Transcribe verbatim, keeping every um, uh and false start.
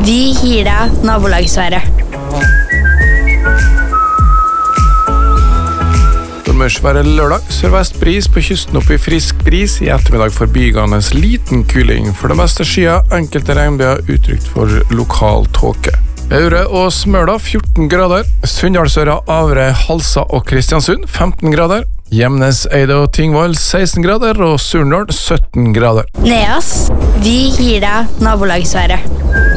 Vi gir deg nabolagsværet. Nordmørsværet lørdag, sørvest bris på kysten opp i frisk bris, i ettermiddag forbigående liten kuling, for det meste skyer, enkelte regnbyger utrygt for lokal tåke. Aure og Smøla fjorten grader, Sunndalsøra, Avre, Halsa og Kristiansund femten grader, Gjemnes, Eide og Tingvoll seksten grader og Surndal sytten grader. Neas, vi gir deg nabolagsværet.